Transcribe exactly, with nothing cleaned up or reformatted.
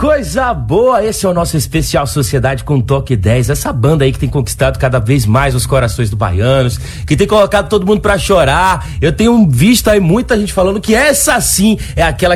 Coisa boa, esse é o nosso especial Sociedade com Toque dez, essa banda aí que tem conquistado cada vez mais os corações dos baianos, que tem colocado todo mundo pra chorar. Eu tenho visto aí muita gente falando que essa sim é aquela